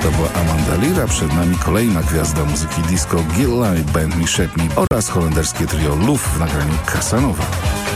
To była Amanda Lear, a przed nami kolejna gwiazda muzyki disco Gilla i Band Me Shape Me oraz holenderskie trio Luf w nagraniu Casanova.